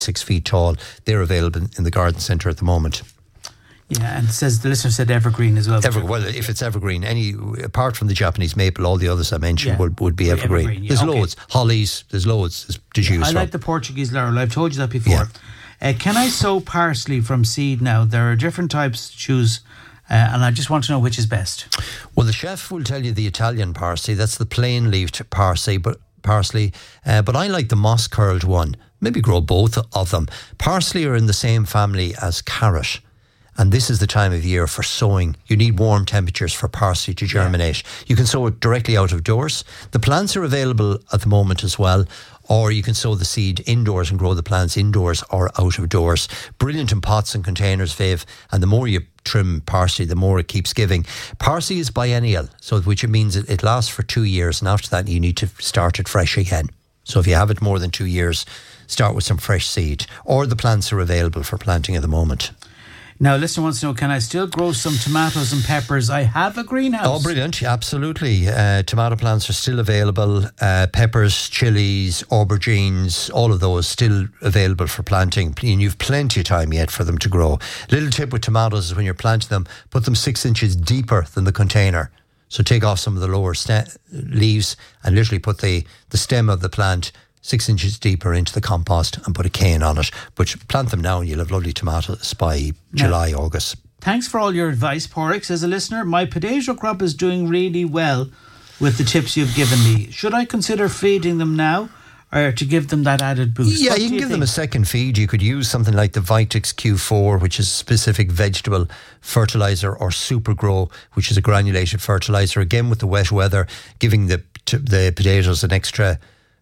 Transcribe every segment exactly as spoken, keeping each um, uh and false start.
six feet tall. They're available in the garden centre at the moment. Yeah, and it says the listener said evergreen as well. Ever, well, if it's evergreen, any apart from the Japanese maple, all the others I mentioned Yeah. would, would be evergreen. evergreen, yeah, there's okay. loads, hollies. There's loads to choose I from. like the Portuguese laurel. I've told you that before. Yeah. Uh, can I sow parsley from seed now? There are different types to choose, uh, and I just want to know which is best. Well, the chef will tell you the Italian parsley. That's the plain-leaved parsley, but parsley. Uh, but I like the moss-curled one. Maybe grow both of them. Parsley are in the same family as carrot. And this is the time of year for sowing. You need warm temperatures for parsley to germinate. Yeah. You can sow it directly out of doors. The plants are available at the moment as well. Or you can sow the seed indoors and grow the plants indoors or out of doors. Brilliant in pots and containers, Viv. And the more you trim parsley, the more it keeps giving. Parsley is biennial, so which it means it, it lasts for two years. And after that, you need to start it fresh again. So if you have it more than two years, start with some fresh seed. Or the plants are available for planting at the moment. Now, listener wants to know, can I still grow some tomatoes and peppers? I have a greenhouse. Oh, brilliant. Absolutely. Uh, tomato plants are still available. Uh, peppers, chilies, aubergines, all of those still available for planting. And you've plenty of time yet for them to grow. Little tip with tomatoes is when you're planting them, put them six inches deeper than the container. So take off some of the lower st- leaves and literally put the, the stem of the plant six inches deeper into the compost and put a cane on it. But plant them now and you'll have lovely tomatoes by July, now, August. Thanks for all your advice, Porrick. As a listener, my potato crop is doing really well with the tips you've given me. Should I consider feeding them now or to give them that added boost? Yeah, What you can you give think? them a second feed. You could use something like the Vitex Q four, which is a specific vegetable fertiliser, or Super Grow, which is a granulated fertiliser. Again, with the wet weather, giving the the potatoes an extra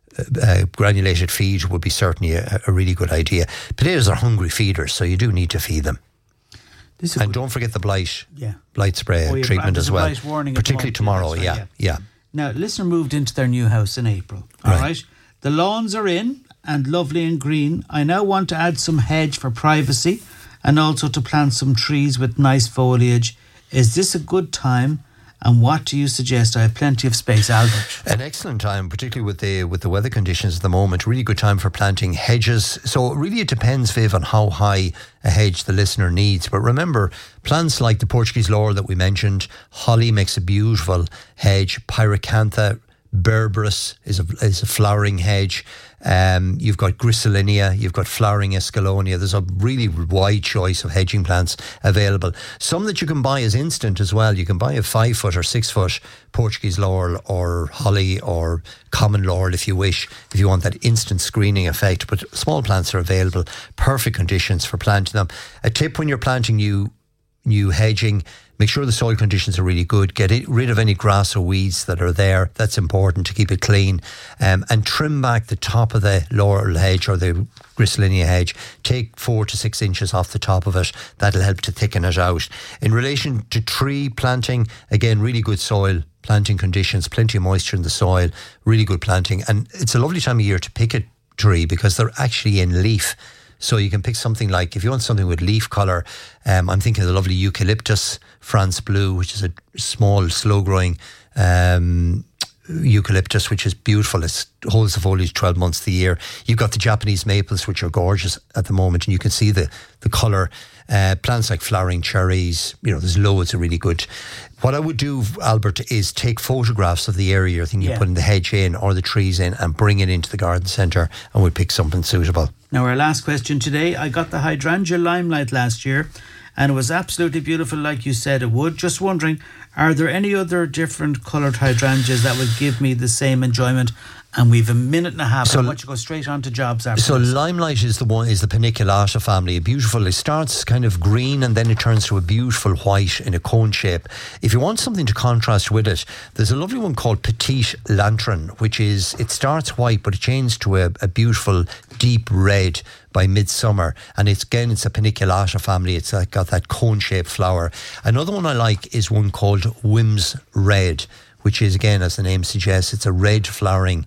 Uh, granulated feed would be certainly a, a really good idea. Potatoes are hungry feeders, so you do need to feed them. This And don't forget the blight, yeah. blight spray Oh, yeah, treatment there's as a well, blight warning at the particularly moment, tomorrow. yeah, Yeah, that's yeah. right, yeah. Now, listener moved into their new house in April. All right. Right. The lawns are in and lovely and green. I now want to add some hedge for privacy and also to plant some trees with nice foliage. Is this a good time? And what do you suggest? I have plenty of space, Albert. An excellent time, particularly with the with the weather conditions at the moment. Really good time for planting hedges. So really it depends, Viv, on how high a hedge the listener needs. But remember, plants like the Portuguese laurel that we mentioned, holly makes a beautiful hedge, pyracantha, berberis is a, is a flowering hedge. Um, you've got Griselinia, you've got flowering Escalonia. There's a really wide choice of hedging plants available. Some that you can buy as instant as well. You can buy a five foot or six foot Portuguese laurel or holly or common laurel if you wish, if you want that instant screening effect. But small plants are available, perfect conditions for planting them. A tip when you're planting new new hedging, make sure the soil conditions are really good. Get it, rid of any grass or weeds that are there. That's important to keep it clean. Um, and trim back the top of the laurel hedge or the Griselinia hedge. Take four to six inches off the top of it. That'll help to thicken it out. In relation to tree planting, again, really good soil planting conditions, plenty of moisture in the soil, really good planting. And it's a lovely time of year to pick a tree because they're actually in leaf. So you can pick something like, if you want something with leaf colour, um, I'm thinking of the lovely Eucalyptus France Blue, which is a small, slow-growing um, eucalyptus, which is beautiful. It holds the foliage twelve months of the year. You've got the Japanese maples, which are gorgeous at the moment, and you can see the, the colour. Uh, plants like flowering cherries, you know, there's loads of really good. What I would do, Albert, is take photographs of the area you're thinking Yeah. of putting the hedge in or the trees in and bring it into the garden centre, and we'll pick something suitable. Now, our last question today. I got the hydrangea limelight last year and it was absolutely beautiful, like you said it would. Just wondering, are there any other different coloured hydrangeas that would give me the same enjoyment? And we've a minute and a half. So I want you to go straight on to jobs after So this. limelight is the one is the paniculata family. A beautiful. It starts kind of green and then it turns to a beautiful white in a cone shape. If you want something to contrast with it, there's a lovely one called Petite Lantern, which is it starts white but it changes to a, a beautiful deep red by midsummer. And it's again it's a paniculata family. It's uh, got that cone shaped flower. Another one I like is one called Whims Red, which is, again, as the name suggests, it's a red flowering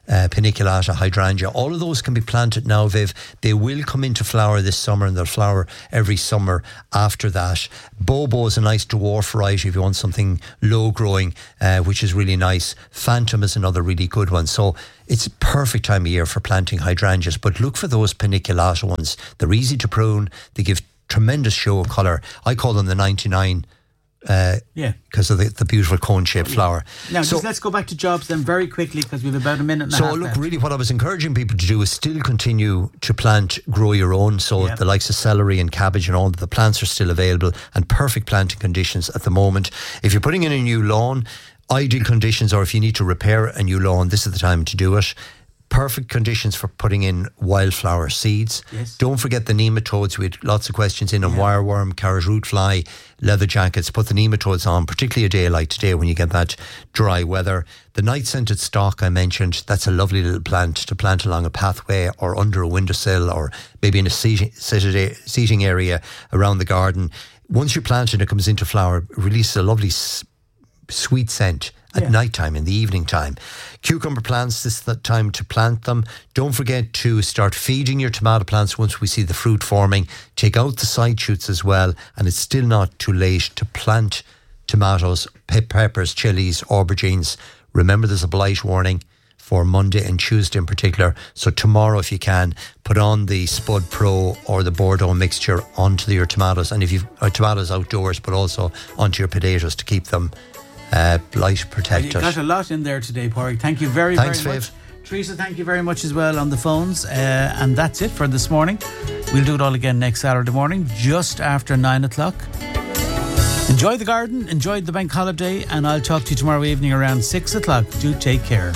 uh, paniculata, hydrangea. All of those can be planted now, Viv. They will come into flower this summer, and they'll flower every summer after that. Bobo is a nice dwarf variety if you want something low growing, uh, which is really nice. Phantom is another really good one. So it's a perfect time of year for planting hydrangeas, but look for those paniculata ones. They're easy to prune. They give tremendous show of colour. I call them the ninety-nine uh, yeah, because of the, the beautiful cone-shaped flower. Now, so, just let's go back to jobs then very quickly, because we have about a minute and so a half look, left. Really what I was encouraging people to do is still continue to plant, grow your own. So yeah. the likes of celery and cabbage and all, the plants are still available and perfect planting conditions at the moment. If you're putting in a new lawn, ideal conditions, or if you need to repair a new lawn, this is the time to do it. Perfect conditions for putting in wildflower seeds. Yes. Don't forget the nematodes. We had lots of questions in on yeah. wireworm, carrot root fly, leather jackets. Put the nematodes on, particularly a day like today when you get that dry weather. The night-scented stock I mentioned, that's a lovely little plant to plant along a pathway or under a windowsill or maybe in a seating, seating area around the garden. Once you plant it, it comes into flower, it releases a lovely sweet scent at yeah. night time, in the evening time. Cucumber plants, this is the time to plant them. Don't forget to start feeding your tomato plants once we see the fruit forming. Take out the side shoots as well, and it's still not too late to plant tomatoes, pe- peppers, chilies, aubergines. Remember, there's a blight warning for Monday and Tuesday in particular. So tomorrow, if you can, put on the Spud Pro or the Bordeaux mixture onto your tomatoes. And if you've uh, tomatoes outdoors, but also onto your potatoes to keep them Uh, blight protected. You got a lot in there today, Pádraig. Thank you very, Thanks, very Viv. much. Teresa, thank you very much as well on the phones. Uh, and that's it for this morning. We'll do it all again next Saturday morning, just after nine o'clock. Enjoy the garden, enjoy the bank holiday, and I'll talk to you tomorrow evening around six o'clock. Do take care.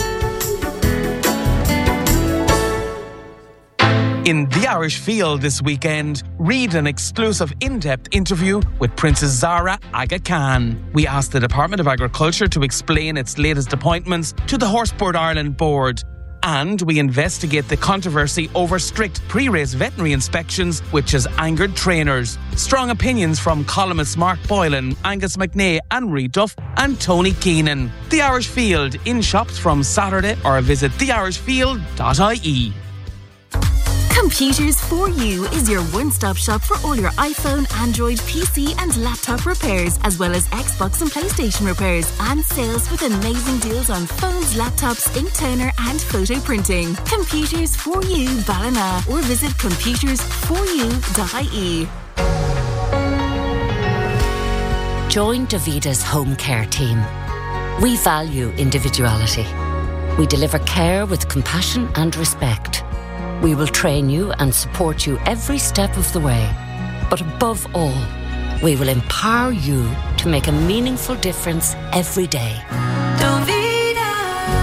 In The Irish Field this weekend, read an exclusive in-depth interview with Princess Zara Aga Khan. We asked the Department of Agriculture to explain its latest appointments to the Horseboard Ireland board. And we investigate the controversy over strict pre-race veterinary inspections, which has angered trainers. Strong opinions from columnists Mark Boylan, Angus McNay, Anne-Marie Duff and Tony Keenan. The Irish Field, in shops from Saturday, or visit the irish field dot I E. Computers for You is your one-stop shop for all your iPhone, Android, P C and laptop repairs, as well as Xbox and PlayStation repairs and sales with amazing deals on phones, laptops, ink toner and photo printing. Computers for You, Ballina, or visit computers for you dot I E. Join Davida's home care team. We value individuality. We deliver care with compassion and respect. We will train you and support you every step of the way. But above all, we will empower you to make a meaningful difference every day. Davida.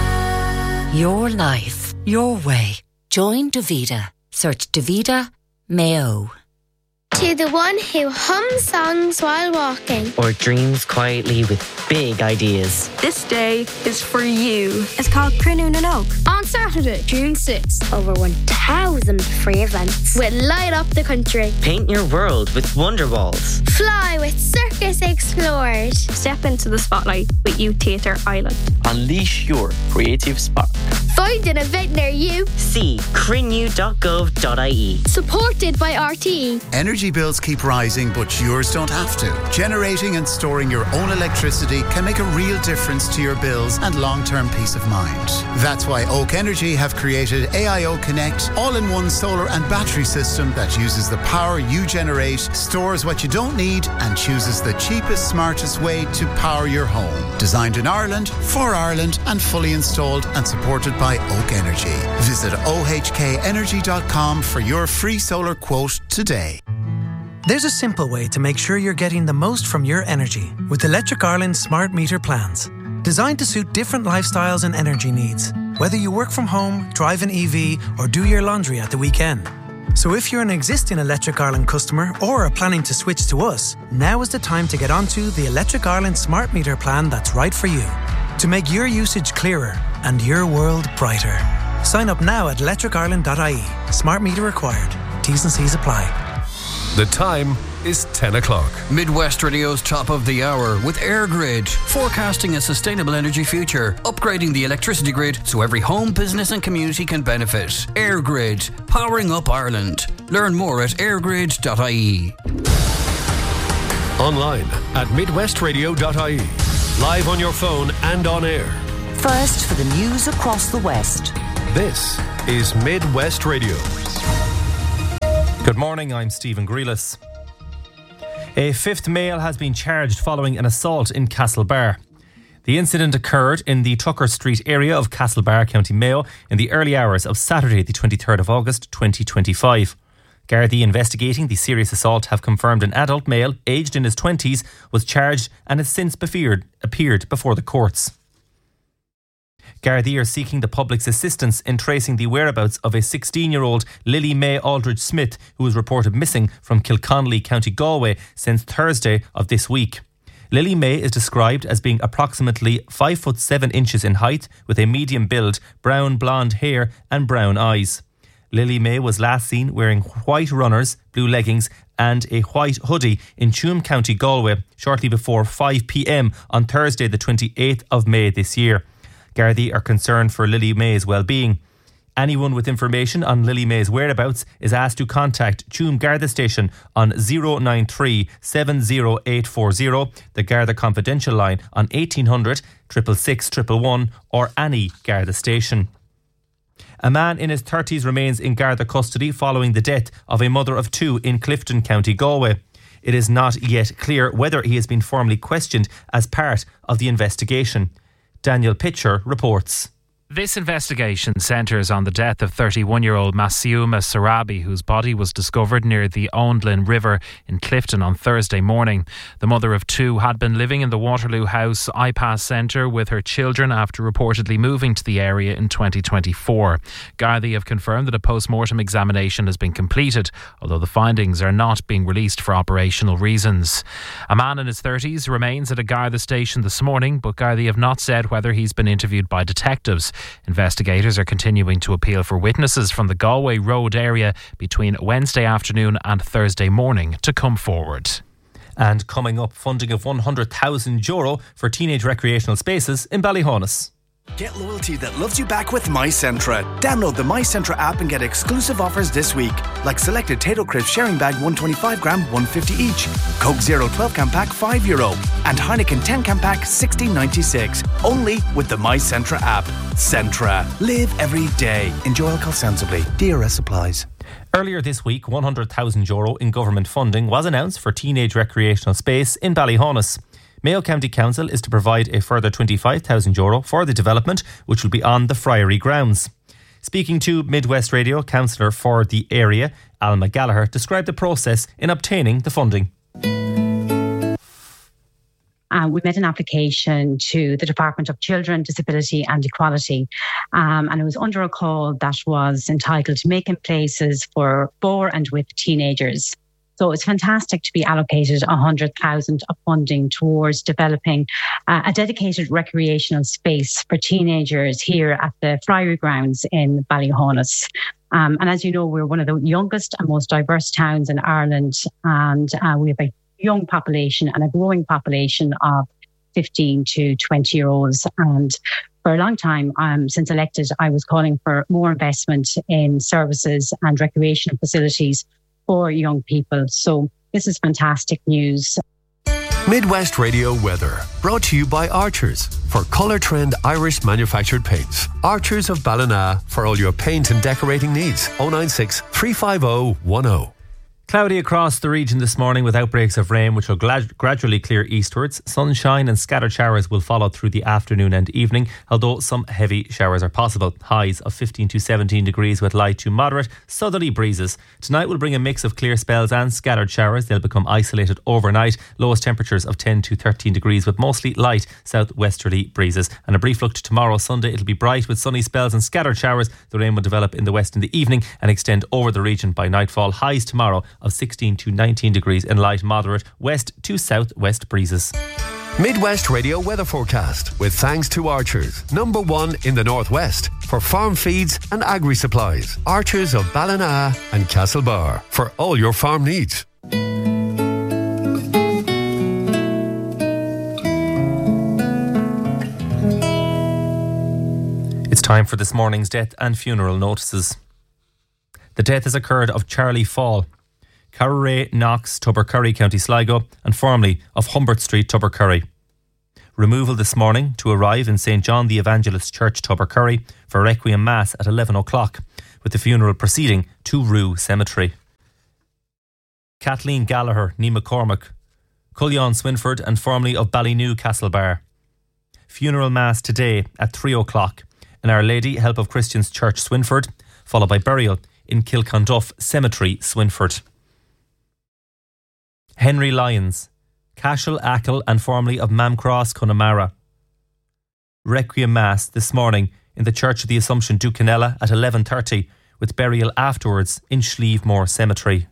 Your life, your way. Join Davida. Search Davida Mayo. To the one who hums songs while walking. Or dreams quietly with big ideas. This day is for you. It's called Crunoon and Oak. On Saturday, June sixth, over one thousand free events will light up the country. Paint your world with Wonder Walls. Fly with Circus Explorers. Step into the spotlight with Youth Theatre Ireland. Unleash your creative spark. Find an event near you. See crinew dot gov dot I E. Supported by R T E. Energy bills keep rising, but yours don't have to. Generating and storing your own electricity can make a real difference to your bills and long-term peace of mind. That's why Oak Energy have created A I O Connect, all-in-one solar and battery system that uses the power you generate, stores what you don't need, and chooses the cheapest, smartest way to power your home. Designed in Ireland, for Ireland, and fully installed and supported by Oak Energy. Visit O H K energy dot com for your free solar quote today. There's a simple way to make sure you're getting the most from your energy with Electric Ireland's smart meter plans. Designed to suit different lifestyles and energy needs, whether you work from home, drive an E V, or do your laundry at the weekend. So if you're an existing Electric Ireland customer or are planning to switch to us, now is the time to get onto the Electric Ireland smart meter plan that's right for you. To make your usage clearer and your world brighter. Sign up now at electric ireland dot I E. Smart meter required. T's and C's apply. The time is ten o'clock. Midwest Radio's top of the hour with EirGrid, forecasting a sustainable energy future, upgrading the electricity grid so every home, business and community can benefit. EirGrid, powering up Ireland. Learn more at airgrid dot I E. Online at midwest radio dot I E. Live on your phone and on air. First for the news across the West. This is Midwest Radio. Good morning, I'm Stephen Grealis. A fifth male has been charged following an assault in Castlebar. The incident occurred in the Tucker Street area of Castlebar, County Mayo, in the early hours of Saturday, the twenty-third of August, twenty twenty-five. Gardaí investigating the serious assault have confirmed an adult male, aged in his twenties, was charged and has since appeared, appeared before the courts. Gardaí are seeking the public's assistance in tracing the whereabouts of a sixteen-year-old Lily May Aldridge Smith, who was reported missing from Kilconnelly, County Galway, since Thursday of this week. Lily May is described as being approximately five foot seven inches in height, with a medium build, brown blonde hair and brown eyes. Lily May was last seen wearing white runners, blue leggings and a white hoodie in Tuam, County Galway, shortly before five p.m. on Thursday the twenty-eighth of May this year. Gardaí are concerned for Lily May's well-being. Anyone with information on Lily May's whereabouts is asked to contact Tuam Garda Station on zero nine three seven zero eight four zero, the Garda Confidential line on eighteen hundred, six six six, one one one or any Garda station. A man in his thirties remains in Garda custody following the death of a mother of two in Clifton, County Galway. It is not yet clear whether he has been formally questioned as part of the investigation. Daniel Pitcher reports. This investigation centres on the death of thirty-one-year-old Masiuma Sarabi, whose body was discovered near the Oundlin River in Clifton on Thursday morning. The mother of two had been living in the Waterloo House I PAS Centre with her children after reportedly moving to the area in twenty twenty-four. Gardaí have confirmed that a post-mortem examination has been completed, although the findings are not being released for operational reasons. A man in his thirties remains at a Garda station this morning, but Gardaí have not said whether he's been interviewed by detectives. Investigators are continuing to appeal for witnesses from the Galway Road area between Wednesday afternoon and Thursday morning to come forward. And coming up, funding of one hundred thousand euro for teenage recreational spaces in Ballyhonus. Get loyalty that loves you back with MyCentra. Download the MyCentra app and get exclusive offers this week, like selected Tato Crisp sharing bag one twenty-five gram, one fifty each, Coke Zero twelve can pack five euro, and Heineken ten can pack sixteen ninety-six. Only with the MyCentra app. Centra. Live every day. Enjoy alcohol sensibly. D R S applies. Earlier this week, one hundred thousand euro in government funding was announced for teenage recreational space in Ballyhonus. Mayo County Council is to provide a further twenty-five thousand euro for the development, which will be on the Friary grounds. Speaking to Midwest Radio, councillor for the area, Alma Gallagher, described the process in obtaining the funding. Uh, we made an application to the Department of Children, Disability and Equality, um, and it was under a call that was entitled Making Places for for and with Teenagers. So it's fantastic to be allocated one hundred thousand of funding towards developing uh, a dedicated recreational space for teenagers here at the Friary Grounds in Ballyhonus. Um, and as you know, we're one of the youngest and most diverse towns in Ireland, and uh, we have a young population and a growing population of fifteen to twenty year olds. And for a long time, um, since elected, I was calling for more investment in services and recreational facilities for young people. So this is fantastic news. Midwest Radio weather, brought to you by Archers for Colour Trend Irish manufactured paints. Archers of Ballina for all your paint and decorating needs. oh nine six, three five oh, one oh. Cloudy across the region this morning with outbreaks of rain which will glad- gradually clear eastwards. Sunshine and scattered showers will follow through the afternoon and evening, although some heavy showers are possible. Highs of fifteen to seventeen degrees with light to moderate southerly breezes. Tonight will bring a mix of clear spells and scattered showers. They'll become isolated overnight. Lowest temperatures of ten to thirteen degrees with mostly light southwesterly breezes. And a brief look to tomorrow, Sunday. It'll be bright with sunny spells and scattered showers. The rain will develop in the west in the evening and extend over the region by nightfall. Highs tomorrow of sixteen to nineteen degrees in light moderate west to southwest breezes. Midwest Radio weather forecast with thanks to Archers, number one in the northwest for farm feeds and agri supplies. Archers of Ballina and Castlebar for all your farm needs. Time for this morning's death and funeral notices. The death has occurred of Charlie Fall, Carraway, Knox, Tubbercurry, County Sligo, and formerly of Humbert Street, Tubbercurry. Removal this morning to arrive in Saint John the Evangelist Church, Tubbercurry, for Requiem Mass at eleven o'clock, with the funeral proceeding to Rue Cemetery. Kathleen Gallagher, Nee McCormick, Cullion Swinford, and formerly of Ballynew, Castlebar. Funeral Mass today at three o'clock in Our Lady Help of Christians Church, Swinford, followed by burial in Kilconduff Cemetery, Swinford. Henry Lyons, Cashel, Achill, and formerly of Mamcross, Connemara. Requiem Mass this morning in the Church of the Assumption, Ducanella at eleven thirty, with burial afterwards in Schlievemore Cemetery.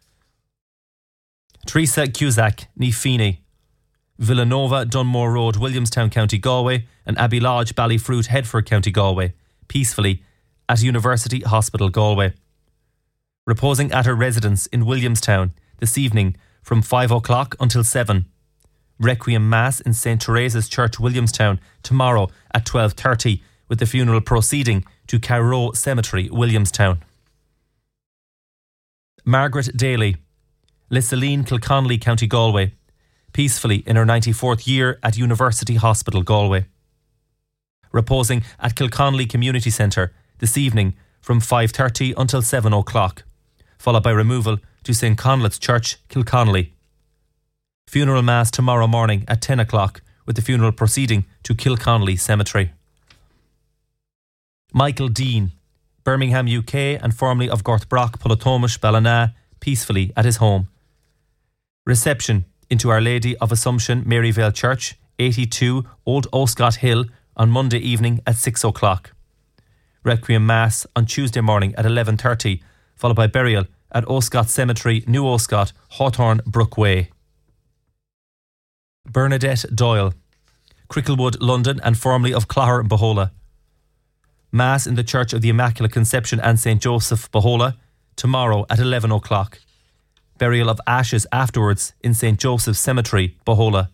Teresa Cusack, Nee Feeney, Villanova, Dunmore Road, Williamstown, County Galway, and Abbey Lodge, Ballyfruit, Headford, County Galway, peacefully at University Hospital, Galway. Reposing at her residence in Williamstown this evening from five o'clock until seven. Requiem Mass in Saint Teresa's Church, Williamstown, tomorrow at twelve thirty, with the funeral proceeding to Carrow Cemetery, Williamstown. Margaret Daly, Lissaline, Kilconnelly, County Galway, peacefully in her ninety-fourth year at University Hospital, Galway. Reposing at Kilconnelly Community Centre this evening from five thirty until seven o'clock, followed by removal to Saint Conlet's Church, Kilconnelly. Funeral Mass tomorrow morning at ten o'clock, with the funeral proceeding to Kilconnelly Cemetery. Michael Dean, Birmingham, U K, and formerly of Gorthbrock, Pullatomish, Ballina, peacefully at his home. Reception into Our Lady of Assumption, Maryvale Church, eighty-two Old Oscott Hill, on Monday evening at six o'clock. Requiem Mass on Tuesday morning at eleven thirty, followed by burial at Oscott Cemetery, New Oscott, Hawthorne Brook Way. Bernadette Doyle, Cricklewood, London, and formerly of Clogher, Bohola. Mass in the Church of the Immaculate Conception and Saint Joseph, Bohola, tomorrow at eleven o'clock. Burial of ashes afterwards in Saint Joseph's Cemetery, Bohola.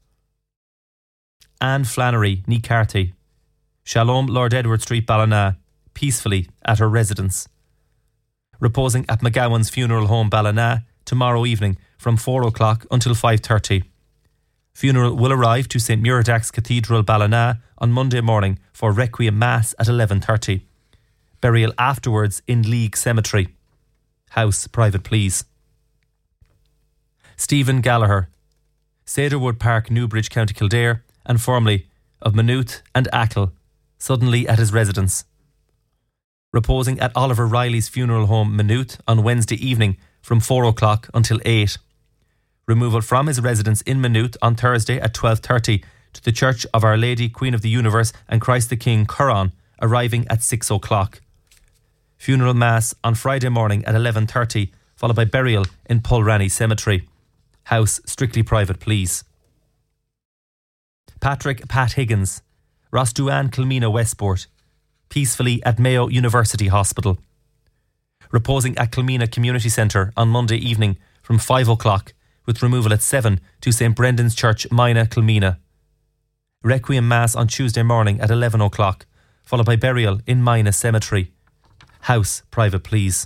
Anne Flannery, Nee Carthy, Shalom, Lord Edward Street, Ballina, peacefully at her residence. Reposing at McGowan's Funeral Home, Ballina, tomorrow evening from four o'clock until five thirty. Funeral will arrive to Saint Muradach's Cathedral, Ballina, on Monday morning for Requiem Mass at eleven thirty. Burial afterwards in League Cemetery. House private, please. Stephen Gallagher, Cedarwood Park, Newbridge, County Kildare, and formerly of Maynooth and Achill, suddenly at his residence. Reposing at Oliver Riley's Funeral Home, Maynooth, on Wednesday evening from four o'clock until eight. Removal from his residence in Maynooth on Thursday at twelve thirty to the Church of Our Lady, Queen of the Universe and Christ the King, Curran, arriving at six o'clock. Funeral Mass on Friday morning at eleven thirty, followed by burial in Pulranny Cemetery. House strictly private, please. Patrick Pat Higgins, Rosduan, Kilmina, Westport, peacefully at Mayo University Hospital. Reposing at Kilmina Community Centre on Monday evening from five o'clock, with removal at seven to Saint Brendan's Church, Mina, Kilmina. Requiem Mass on Tuesday morning at eleven o'clock, followed by burial in Mina Cemetery. House private, please.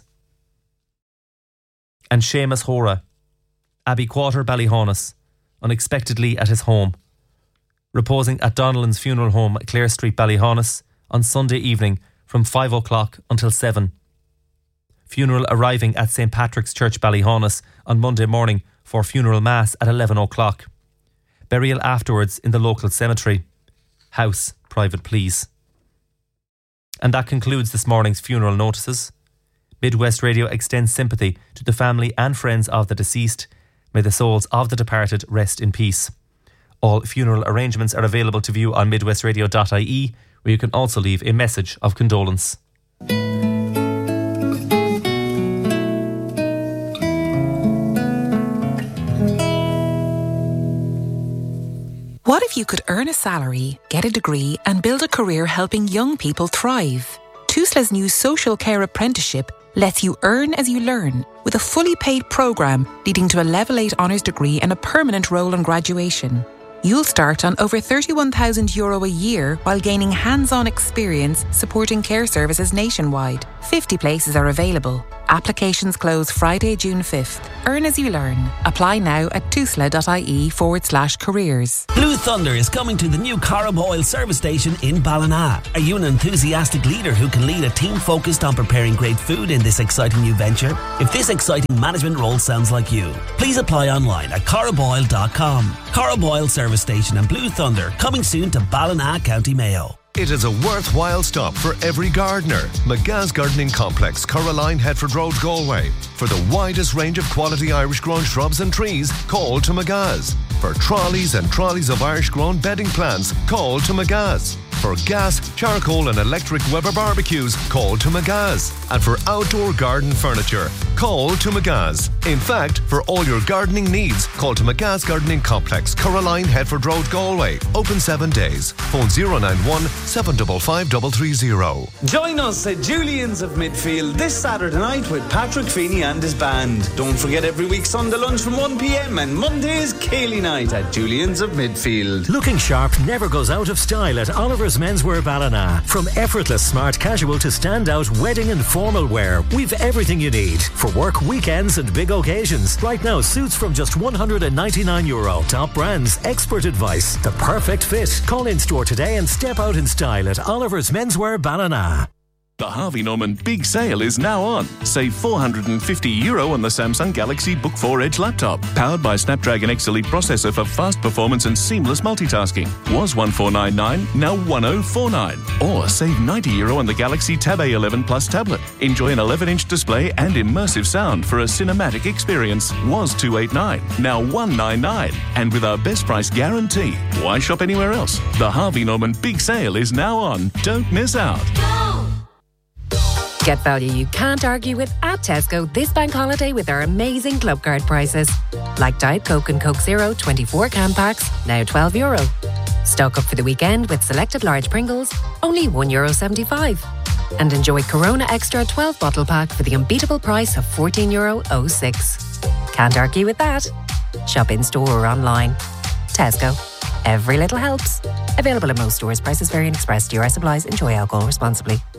And Seamus Hora, Abbey Quarter, Ballyhaunis, unexpectedly at his home. Reposing at Donnellan's Funeral Home, Clare Street, Ballyhaunis, on Sunday evening from five o'clock until seven. Funeral arriving at Saint Patrick's Church, Ballyhaunis, on Monday morning for funeral mass at eleven o'clock. Burial afterwards in the local cemetery. House private, please. And that concludes this morning's funeral notices. Midwest Radio extends sympathy to the family and friends of the deceased. May the souls of the departed rest in peace. All funeral arrangements are available to view on midwest radio dot I E, where you can also leave a message of condolence. What if you could earn a salary, get a degree and build a career helping young people thrive? Tusla's new social care apprenticeship lets you earn as you learn with a fully paid programme leading to a level eight honours degree and a permanent role on graduation. You'll start on over thirty-one thousand euro a year while gaining hands-on experience supporting care services nationwide. fifty places are available. Applications close Friday, June fifth. Earn as you learn. Apply now at tusla.ie forward slash careers. Blue Thunder is coming to the new Corrib Oil service station in Ballina. Are you an enthusiastic leader who can lead a team focused on preparing great food in this exciting new venture? If this exciting management role sounds like you, please apply online at corrib oil dot com. Corrib Oil service station and Blue Thunder coming soon to Ballina, County Mayo. It is a worthwhile stop for every gardener. McGath's Gardening Complex, Coraline, Headford Road, Galway. For the widest range of quality Irish-grown shrubs and trees, call to McGath's. For trolleys and trolleys of Irish-grown bedding plants, call to McGath's. For gas, charcoal and electric Weber barbecues, call to McGath's. And for outdoor garden furniture, call to McGath's. In fact, for all your gardening needs, call to McGath's Gardening Complex, Coraline, Headford Road, Galway. Open seven days. Phone zero nine one, seven five five three three zero. Join us at Julian's of Midfield this Saturday night with Patrick Feeney and his band. Don't forget every week Sunday lunch from one p.m. and Mondays Cayley night at Julian's of Midfield. Looking sharp never goes out of style at Oliver's Menswear Ballina. From effortless smart casual to standout wedding and formal wear, we've everything you need for work, weekends and big occasions. Right now, suits from just one hundred ninety-nine euro. Top brands, expert advice, the perfect fit. Call in store today and step out in style at Oliver's Menswear Ballina. The Harvey Norman Big Sale is now on. Save four hundred fifty euro on the Samsung Galaxy Book four Edge laptop. Powered by Snapdragon X Elite processor for fast performance and seamless multitasking. Was one four nine nine, now one oh four nine. Or save ninety euro on the Galaxy Tab A eleven Plus tablet. Enjoy an eleven inch display and immersive sound for a cinematic experience. Was two eight nine, now one nine nine. And with our best price guarantee, why shop anywhere else? The Harvey Norman Big Sale is now on. Don't miss out. Get value you can't argue with at Tesco this bank holiday with our amazing club card prices. Like Diet Coke and Coke Zero twenty-four can packs, now twelve euro. Stock up for the weekend with selected large Pringles, only one euro seventy-five. And enjoy Corona Extra twelve bottle pack for the unbeatable price of fourteen euro oh six. Can't argue with that. Shop in store or online. Tesco. Every little helps. Available in most stores. Prices vary and express. D R S applies. Enjoy alcohol responsibly.